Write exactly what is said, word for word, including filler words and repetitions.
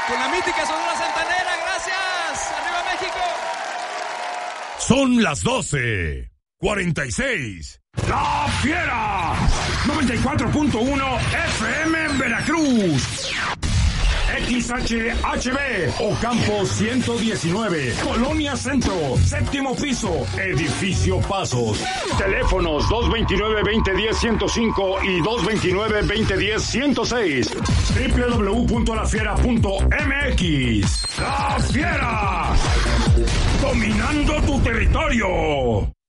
con la mítica Sonora Santanera. Gracias. ¡Arriba México! Son las doce cuarenta y seis. ¡La Fiera! noventa y cuatro punto uno F M Veracruz. X H H B Ocampo ciento diecinueve, Colonia Centro, séptimo piso, Edificio Pasos. Teléfonos dos veintinueve, veinte diez, ciento cinco y dos veintinueve, veinte diez, ciento seis. doble u doble u doble u punto la fiera punto m x. ¡La Fiera! Dominando tu territorio.